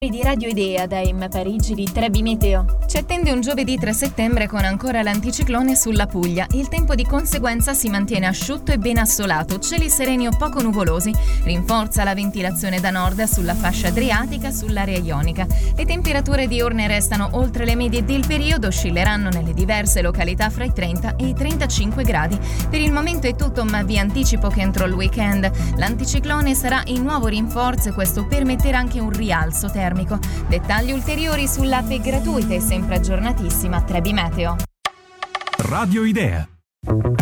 Di Radio Idea da Parigi di Trebi Meteo. Ci attende un giovedì 3 settembre con ancora l'anticiclone sulla Puglia. Il tempo di conseguenza si mantiene asciutto e ben assolato, cieli sereni o poco nuvolosi. Rinforza la ventilazione da nord sulla fascia adriatica, sull'area ionica. Le temperature diurne restano oltre le medie del periodo, oscilleranno nelle diverse località fra i 30 e i 35 gradi. Per il momento è tutto, ma vi anticipo che entro il weekend l'anticiclone sarà in nuovo rinforzo e questo permetterà anche un rialzo termico. Dettagli ulteriori sull'app gratuita e sempre aggiornatissima Trebi Meteo. Radio Idea.